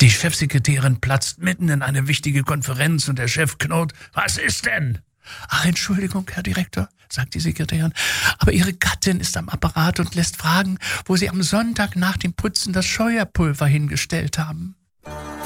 Die Chefsekretärin platzt mitten in eine wichtige Konferenz und der Chef knurrt: Was ist denn? Ach, Entschuldigung, Herr Direktor, sagt die Sekretärin, aber Ihre Gattin ist am Apparat und lässt fragen, wo Sie am Sonntag nach dem Putzen das Scheuerpulver hingestellt haben.